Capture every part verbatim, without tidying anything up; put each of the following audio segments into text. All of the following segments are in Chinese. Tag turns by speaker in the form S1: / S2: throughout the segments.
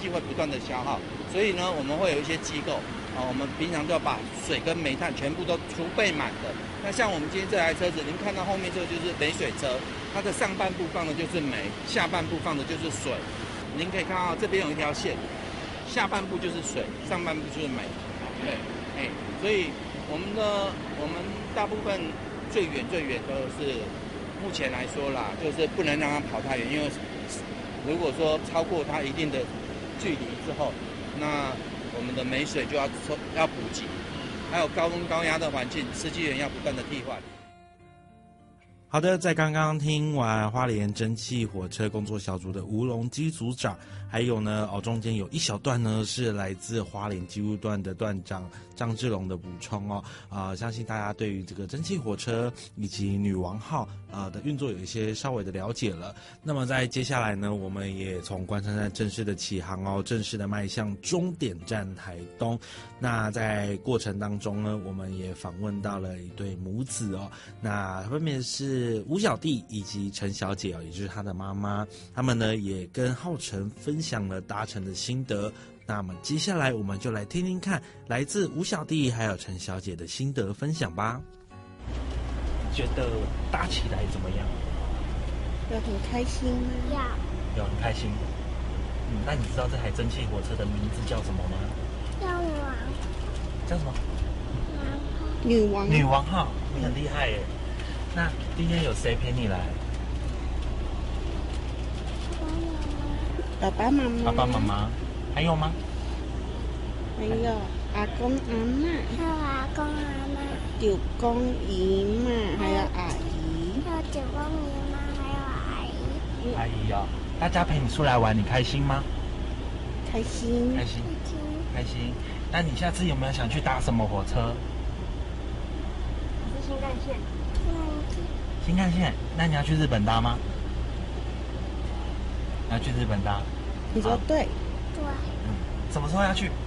S1: 气会不断的消耗，所以呢，我们会有一些机构啊，我们平常就要把水跟煤炭全部都储备满的。那像我们今天这台车子，您看到后面这个就是煤水车，它的上半部放的就是煤，下半部放的就是水。您可以看到这边有一条线，下半部就是水，上半部就是煤。对，哎，所以我们的我们大部分最远最远都是目前来说啦，就是不能让它跑太远，因为如果说超过它一定的距离之后，那我们的煤水就要要补给，还有高温高压的环境，司机员要不断的替换。
S2: 好的，在刚刚听完花莲蒸汽火车工作小组的吴龙基组长，还有呢哦中间有一小段呢是来自花莲机务段的段长张志龙的补充哦，啊、呃，相信大家对于这个蒸汽火车以及女王号啊、呃、的运作有一些稍微的了解了。那么在接下来呢，我们也从关山站正式的起航哦，正式的迈向终点站台东。那在过程当中呢，我们也访问到了一对母子哦，那分别是吴小弟以及陈小姐哦，也就是他的妈妈，他们呢也跟浩辰分享了搭乘的心得。那么接下来我们就来听听看来自吴小弟还有陈小姐的心得分享吧。觉得搭起来怎么样？
S3: 有很开心吗？
S2: 要。有很开心。嗯，那你知道这台蒸汽火车的名字叫什么吗？
S4: 叫女王。
S2: 叫什么？
S3: 女王。
S2: 女王号，你很厉害耶。那今天有谁陪你来？
S3: 爸爸妈妈。
S2: 爸爸妈妈。还有吗？
S3: 还有阿公阿嬷。
S4: 还有阿公阿嬷。
S3: 舅公姨妈，还有阿姨。
S4: 还有舅公姨妈，还有阿姨。
S2: 阿姨哦，大家陪你出来玩，你开心吗？
S3: 开心。
S2: 开心。开心。那你下次有没有想去搭什么火车？
S4: 是新干线。
S2: 新干线？那你要去日本搭吗？你要去日本搭？
S3: 你说对。
S4: 对。
S2: 嗯，什么时候要去？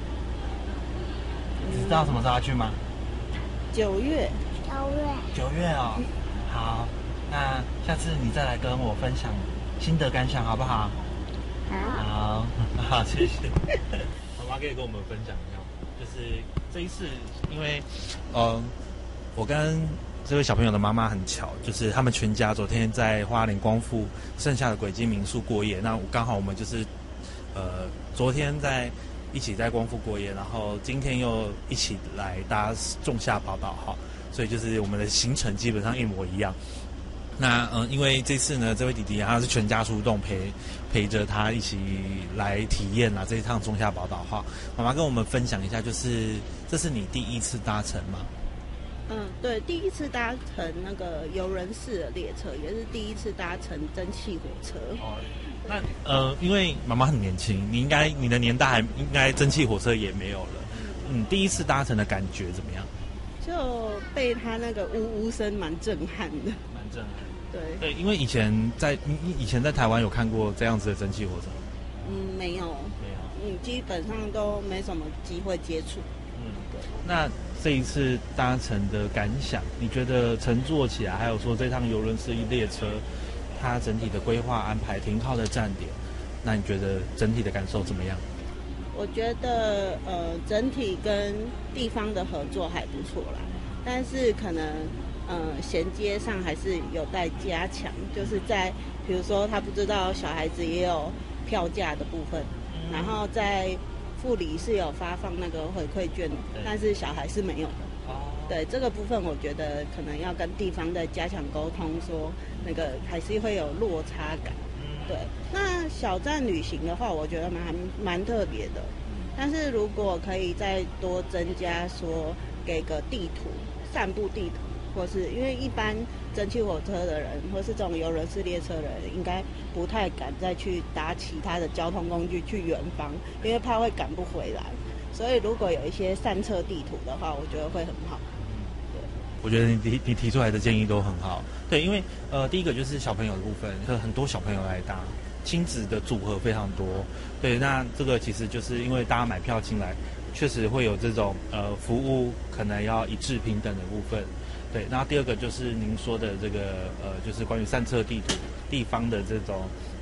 S2: 你知道什么时候要去吗？
S3: 九月。
S4: 九月。
S2: 九月哦。好，那下次你再来跟我分享心得感想，好不好？
S3: 好。
S2: 好，好，谢谢。妈妈可以跟我们分享一下，就是这一次，因为，呃，我跟这位小朋友的妈妈很巧，就是他们全家昨天在花莲光复剩下的轨迹民宿过夜，那刚好我们就是，呃，昨天在一起在光复过夜，然后今天又一起来搭仲夏宝岛号，所以就是我们的行程基本上一模一样。那嗯、呃，因为这次呢，这位弟弟他是全家出动陪陪着他一起来体验啦这一趟仲夏宝岛号。妈妈跟我们分享一下，就是这是你第一次搭乘吗？
S3: 嗯，对，第一次搭乘那个游人式的列车，也是第一次搭乘蒸汽火车。
S2: 哦，那呃，因为妈妈很年轻，你应该你的年代还应该蒸汽火车也没有了。嗯，第一次搭乘的感觉怎么样？
S3: 就被他那个呜呜声蛮震撼的。
S2: 蛮震撼。
S3: 对
S2: 对，因为以前在你以前在台湾有看过这样子的蒸汽火车？
S3: 嗯，没有，
S2: 没有，
S3: 嗯，基本上都没什么机会接触。
S2: 嗯，对。那这一次搭乘的感想，你觉得乘坐起来，还有说这趟邮轮式列车，它整体的规划安排、停靠的站点，那你觉得整体的感受怎么样？
S3: 我觉得呃，整体跟地方的合作还不错啦，但是可能呃衔接上还是有待加强，就是在比如说他不知道小孩子也有票价的部分，嗯、然后在副理是有发放那个回馈券，但是小孩是没有的。哦，对，这个部分我觉得可能要跟地方再加强沟通，说那个还是会有落差感。对，那小站旅行的话，我觉得蛮蛮特别的。但是如果可以再多增加说，给个地图、散步地图，或是因为一般蒸汽火车的人，或是这种游轮式列车的人，应该不太敢再去搭其他的交通工具去远方，因为怕会赶不回来。所以如果有一些散策地图的话，我觉得会很好。
S2: 我觉得你提你提出来的建议都很好，对，因为呃，第一个就是小朋友的部分，很多小朋友来搭，亲子的组合非常多，对，那这个其实就是因为大家买票进来，确实会有这种呃服务可能要一致平等的部分，对，然后第二个就是您说的这个呃，就是关于散策地图地方的这种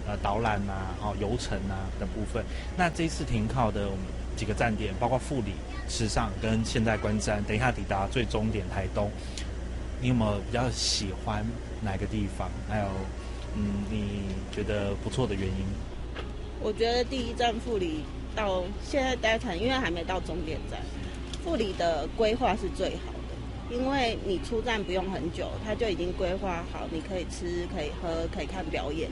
S2: 呃导览啊、哦游程啊的部分。那这一次停靠的我们几个站点，包括富里、池上跟现代观瞻，等一下抵达最终点台东，你有没有比较喜欢哪个地方？还有，嗯，你觉得不错的原因？
S3: 我觉得第一站富里到现在待产，因为还没到终点站，富里的规划是最好的，因为你出站不用很久，他就已经规划好，你可以吃、可以喝、可以看表演，